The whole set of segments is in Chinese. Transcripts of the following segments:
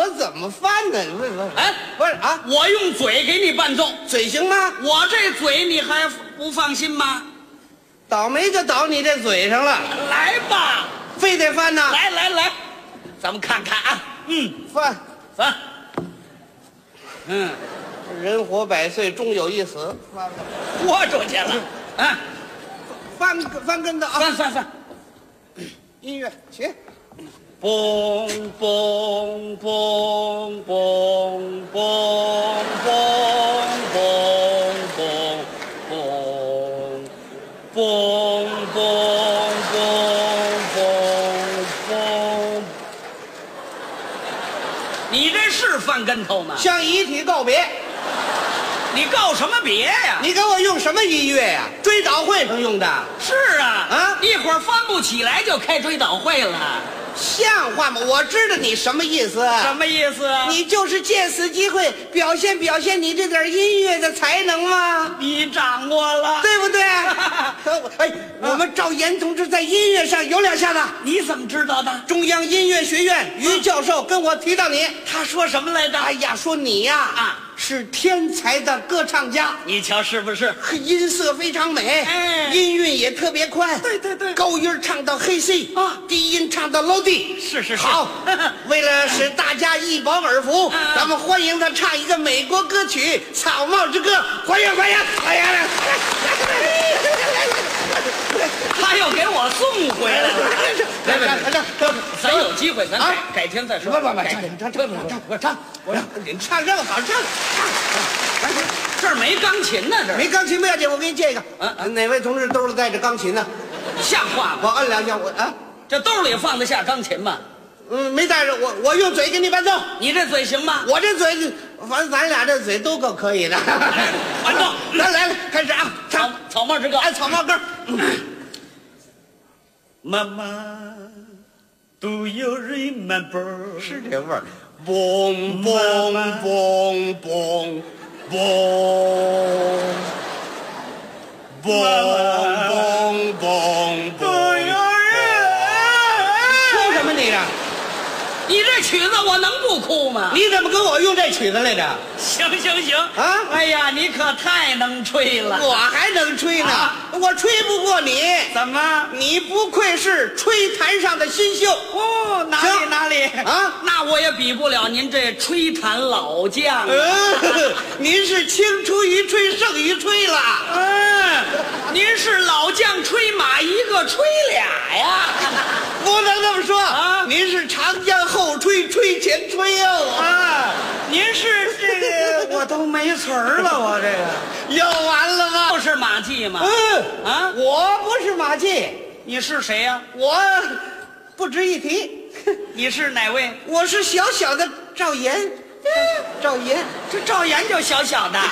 我怎么翻呢？不是， 哎， 不是啊， 我用嘴给你伴奏， 嘴行吗？ 我这嘴你还不放心吗？ 倒霉就倒你这嘴上了， 来吧， 非得翻呢？ 来，咱们看看啊， 翻， 翻， 人活100岁，终有一死，翻吧， 豁出去了，啊， 翻跟头啊， 翻， 音乐起。 嘣嘣嘣嘣嘣嘣嘣嘣嘣嘣嘣，你这是翻跟头吗？ 向遗体告别。 你告什么别呀？ 你给我用什么音乐呀？追悼会上用的， 是啊， 啊一会儿翻不起来就开追悼会了， 像话吗？我知道你什么意思。 什么意思啊？ 你就是借此机会表现你这点音乐的才能吗？ 你掌握了， 对不对？哎，我们赵岩同志在音乐上有两下子。 你怎么知道的？ 中央音乐学院于教授跟我提到你， 他说什么来着？ 哎呀，说你呀是天才的歌唱家， 你瞧是不是？ 音色非常美， 哎音韵也特别宽， 对， 高音唱到黑 C 啊低音唱到 low D， 是好。为了使大家一饱耳福，咱们欢迎他唱一个美国歌曲《草帽之歌》，欢迎！ 他又给我送回来了。咱有机会，咱啊改天再说。 唱，你唱这个好唱， 这儿没钢琴呢，这儿没钢琴不要紧，我给你借一个。 嗯哪位同志兜里带着钢琴呢？ 像话我吗？ 摁两下，我啊， 这兜里放得下钢琴吗？ 没带着，我用嘴给你伴奏。 你这嘴行吗？ 我这嘴，反正咱俩这嘴都够可以的。 伴奏， 来，开始啊！唱草帽之歌。 哎，草帽歌。 妈妈 ，Do you remember？ 是这味儿。嘣嘣嘣嘣嘣嘣嘣嘣。哭什么你啊？ 你这曲子我能不哭吗？ 你怎么跟我用这曲子来着？ 行啊哎呀，你可太能吹了。 我还能吹呢，我吹不过你。 怎么？ 你不愧是吹坛上的新秀。 哦，哪里啊？ 那我也比不了您这吹弹老将。 您是青出于吹胜于吹了。 您是老将吹马一个吹俩呀？ 不能这么说啊您是长江后吹，吹前吹哦。 您是这个我都没词儿了，我这个又完了吗？ 不是马季吗？ 我不是马季， 你是谁呀？ 我不值一提。 你是哪位？ 我是小小的赵岩，赵岩。 这赵岩就小小的。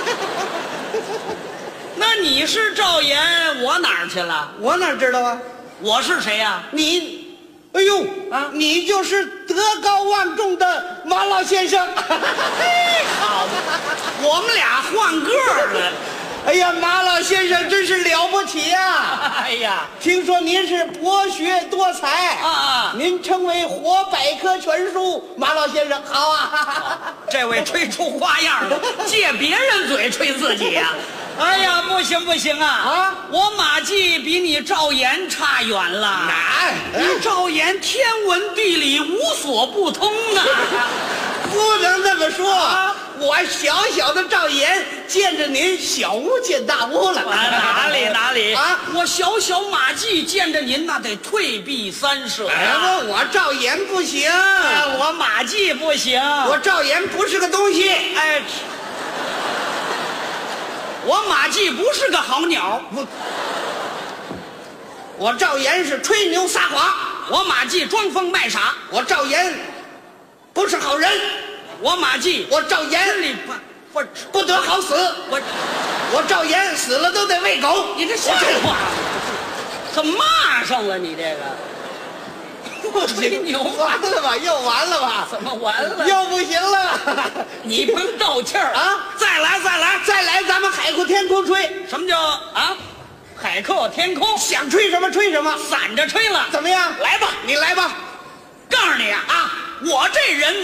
那你是赵岩，我哪儿去了？ 我哪知道啊？ 我是谁呀？ 你，哎呦啊你就是德高望重的马老先生。 好嘛，我们俩换个儿了。 哎呀，马老先生真是了不起呀！ 哎呀， 听说您是博学多才啊您称为活百科全书，马老先生好啊！ 这位吹出花样了，借别人嘴吹自己呀、哎呀，不行啊！我马季比你赵岩差远了。你赵岩天文地理无所不通啊！ 不能这么说，我小小的赵岩见着您小巫见大巫了。 哪里啊！ 我小小马季见着您那得退避三舍呀。 我赵岩不行， 我马季不行， 我赵岩不是个东西。 哎，我马季不是个好鸟。 我赵岩是吹牛撒谎， 我马季装疯卖傻。 我赵岩不是好人， 我马季我赵岩里不得好死，我赵岩死了都得喂狗。 你这像话吗？怎么骂上了你这个？ 不行， 牛完了吧？又完了吧？ 怎么完了？ 又不行了。 你甭斗气儿啊！ 再来， 咱们海阔天空吹。 什么叫啊？海阔天空， 想吹什么吹什么， 散着吹了。 怎么样？ 来吧， 你来吧。 告诉你啊，我这人